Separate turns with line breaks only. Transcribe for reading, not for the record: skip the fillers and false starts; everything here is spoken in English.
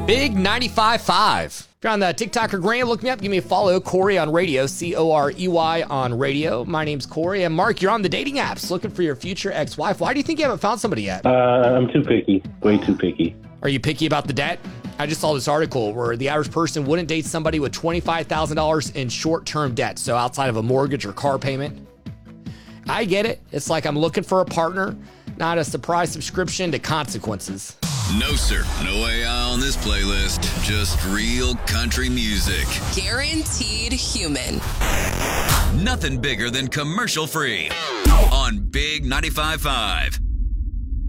Big 95.5. If you're on the TikTok or Gram, look me up. Give me a follow. Corey on radio. Corey on radio. My name's Corey. And Mark, you're on the dating apps looking for your future ex-wife. Why do you think you haven't found somebody yet?
I'm too picky. Way too picky.
Are you picky about the debt? I just saw this article where the average person wouldn't date somebody with $25,000 in short-term debt. So outside of a mortgage or car payment. I get it. It's like I'm looking for a partner, not a surprise subscription to consequences.
No, sir. No AI on this playlist. Just real country music.
Guaranteed human.
Nothing bigger than commercial free on Big 95.5.